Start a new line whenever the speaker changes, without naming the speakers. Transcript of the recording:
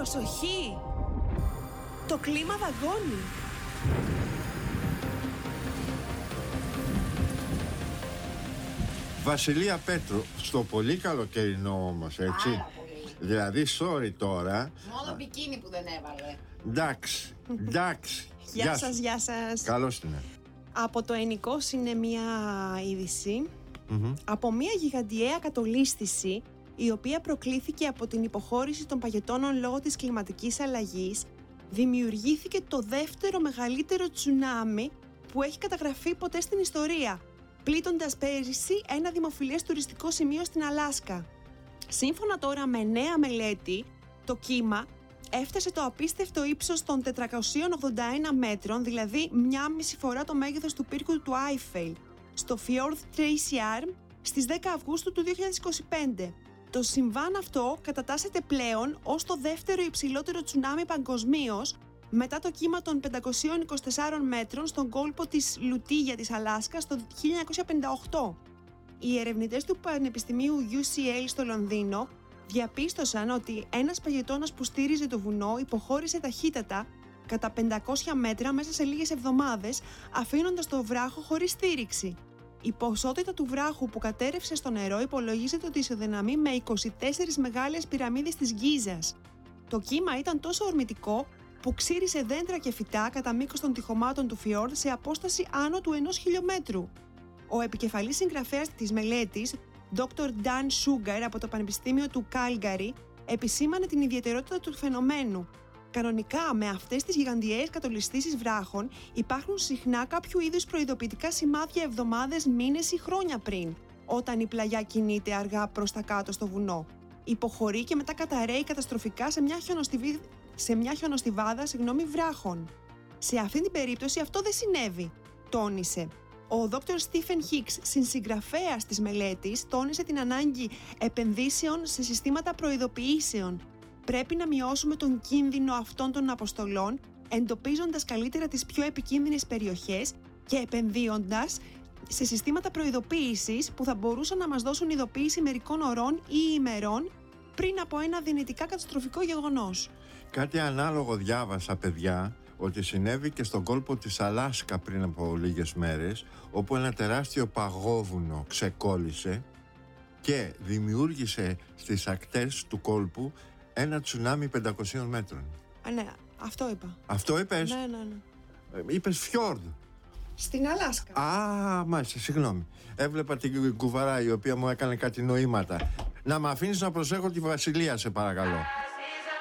Προσοχή! Το κλίμα δαγκώνει.
Βασιλεία Πέτρου, στο πολύ καλοκαιρινό όμως, έτσι.
Πάρα πολύ.
Δηλαδή, sorry τώρα.
Μόνο μπικίνι που δεν έβαλε.
Εντάξει, εντάξει.
Γεια σας, γεια σας.
Καλώς την.
Από το Ενικός είναι μια είδηση από μια γιγαντιαία κατολίσθηση, η οποία προκλήθηκε από την υποχώρηση των παγετώνων λόγω της κλιματικής αλλαγής. Δημιουργήθηκε το δεύτερο μεγαλύτερο τσουνάμι που έχει καταγραφεί ποτέ στην ιστορία, πλήττοντας πέρυσι ένα δημοφιλές τουριστικό σημείο στην Αλάσκα. Σύμφωνα τώρα με νέα μελέτη, το κύμα έφτασε το απίστευτο ύψος των 481 μέτρων, δηλαδή 1,5 φορά το μέγεθος του πύργου του Άιφελ, στο Fjord Tracy Arm στις 10 Αυγούστου του 2025. Το συμβάν αυτό κατατάσσεται πλέον ως το δεύτερο υψηλότερο τσουνάμι παγκοσμίως, μετά το κύμα των 524 μέτρων στον κόλπο της Λουτίγια της Αλάσκας το 1958. Οι ερευνητές του Πανεπιστημίου UCL στο Λονδίνο διαπίστωσαν ότι ένας παγετώνας που στήριζε το βουνό υποχώρησε ταχύτατα κατά 500 μέτρα μέσα σε λίγες εβδομάδες, αφήνοντας το βράχο χωρίς στήριξη. Η ποσότητα του βράχου που κατέρευσε στο νερό υπολογίζεται ότι ισοδυναμεί με 24 μεγάλες πυραμίδες της Γκίζας. Το κύμα ήταν τόσο ορμητικό που ξύρισε δέντρα και φυτά κατά μήκος των τοιχωμάτων του φιόρντ σε απόσταση άνω του 1 χιλιόμετρου. Ο επικεφαλής συγγραφέας της μελέτης, Dr. Dan Sugar από το Πανεπιστήμιο του Κάλγκαρι, επισήμανε την ιδιαιτερότητα του φαινομένου. Κανονικά, με αυτές τις γιγαντιαίες κατολισθήσεις βράχων, υπάρχουν συχνά κάποιο είδους προειδοποιητικά σημάδια εβδομάδες, μήνες ή χρόνια πριν, όταν η πλαγιά κινείται αργά προς τα κάτω στο βουνό. Υποχωρεί και μετά καταρρέει καταστροφικά σε μια χιονοστιβάδα βράχων. Σε αυτή την περίπτωση αυτό δεν συνέβη, τόνισε. Ο Dr. Stephen Hicks, συνσυγγραφέας της μελέτης, τόνισε την ανάγκη επενδύσεων σε συστήματα προειδοποιήσεων. Πρέπει να μειώσουμε τον κίνδυνο αυτών των αποστολών, εντοπίζοντας καλύτερα τις πιο επικίνδυνες περιοχές και επενδύοντας σε συστήματα προειδοποίησης που θα μπορούσαν να μας δώσουν ειδοποίηση μερικών ωρών ή ημερών πριν από ένα δυνητικά καταστροφικό γεγονός.
Κάτι ανάλογο διάβασα, παιδιά, ότι συνέβη και στον κόλπο της Αλάσκα πριν από λίγες μέρες, όπου ένα τεράστιο παγόβουνο ξεκόλλησε και δημιούργησε στις ακτές του κόλπου ένα τσουνάμι 500 μέτρων.
Ναι, αυτό είπα.
Αυτό είπες?
Ναι.
Είπες φιόρντ.
Στην Αλάσκα.
Α, μάλιστα, συγγνώμη. Έβλεπα την κουβαρά η οποία μου έκανε κάτι νοήματα. Να με αφήνεις να προσέχω τη Βασιλεία, σε παρακαλώ.